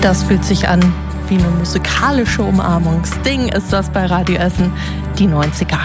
Das fühlt sich an wie eine musikalische Umarmung. Sting ist das bei Radio Essen, die 90er.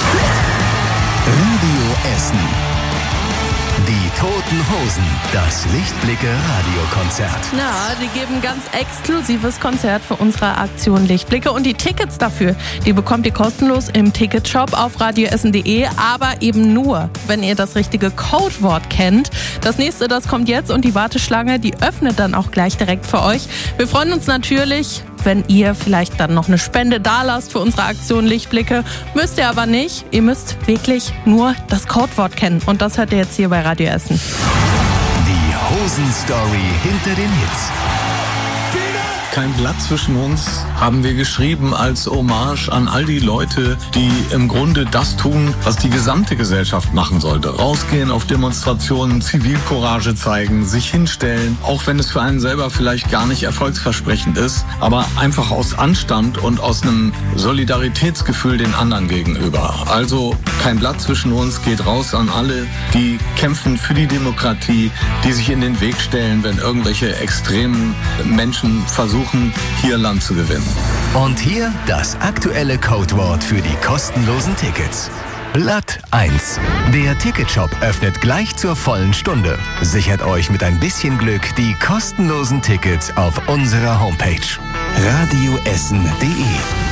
Radio Essen. Die Toten Hosen, das Lichtblicke-Radiokonzert. Ja, die geben ein ganz exklusives Konzert für unsere Aktion Lichtblicke und die Tickets dafür, die bekommt ihr kostenlos im Ticketshop auf radioessen.de, aber eben nur, wenn ihr das richtige Codewort kennt. Das nächste, das kommt jetzt und die Warteschlange, die öffnet dann auch gleich direkt für euch. Wir freuen uns natürlich, wenn ihr vielleicht dann noch eine Spende dalasst für unsere Aktion Lichtblicke. Müsst ihr aber nicht. Ihr müsst wirklich nur das Codewort kennen. Und das hört ihr jetzt hier bei Radio Essen. Die Hosen-Story hinter den Hits. Kein Blatt zwischen uns haben wir geschrieben als Hommage an all die Leute, die im Grunde das tun, was die gesamte Gesellschaft machen sollte. Rausgehen auf Demonstrationen, Zivilcourage zeigen, sich hinstellen, auch wenn es für einen selber vielleicht gar nicht erfolgsversprechend ist, aber einfach aus Anstand und aus einem Solidaritätsgefühl den anderen gegenüber. Also kein Blatt zwischen uns geht raus an alle, die kämpfen für die Demokratie, die sich in den Weg stellen, wenn irgendwelche extremen Menschen versuchen, hier Land zu gewinnen. Und hier das aktuelle Codewort für die kostenlosen Tickets. Blatt 1. Der Ticketshop öffnet gleich zur vollen Stunde. Sichert euch mit ein bisschen Glück die kostenlosen Tickets auf unserer Homepage radioessen.de.